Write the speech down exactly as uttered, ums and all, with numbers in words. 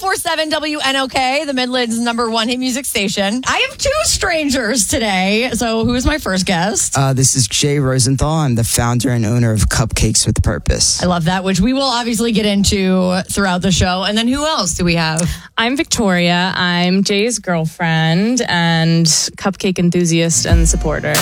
four seven W N O K, the Midland's number one hit music station. I have two strangers today. So who is my first guest? Uh, this is Jay Rosenthal. I'm the founder and owner of Cupcakes with Purpose. I love that, which we will obviously get into throughout the show. And then who else do we have? I'm Victoria. I'm Jay's girlfriend and cupcake enthusiast and supporter.